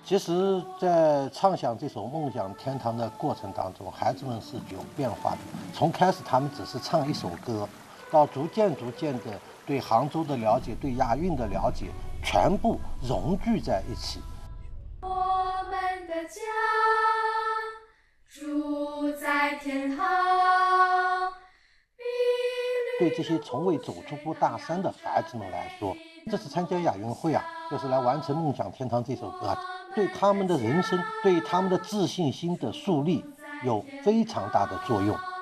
其实，在唱响这首《梦想天堂》的过程当中，孩子们是有变化的。从开始他们只是唱一首歌，到逐渐的对杭州的了解、对亚运的了解，全部融聚在一起。 我们的家住在天堂。 对这些从未走出过大山的孩子们来说，这次参加亚运会啊，就是来完成《梦想天堂》这首歌啊，对他们的人生、对他们的自信心的树立有非常大的作用。